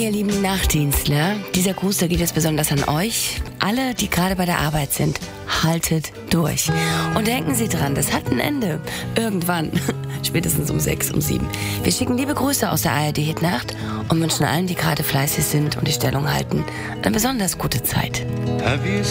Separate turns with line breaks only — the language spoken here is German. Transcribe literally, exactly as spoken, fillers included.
Ihr lieben Nachtdienstler, dieser Gruß, der geht jetzt besonders an euch. Alle, die gerade bei der Arbeit sind, haltet durch. Und denken Sie dran, das hat ein Ende. Irgendwann. Spätestens um sechs, um sieben. Wir schicken liebe Grüße aus der A R D-Hitnacht und wünschen allen, die gerade fleißig sind und die Stellung halten, eine besonders gute Zeit.
Have you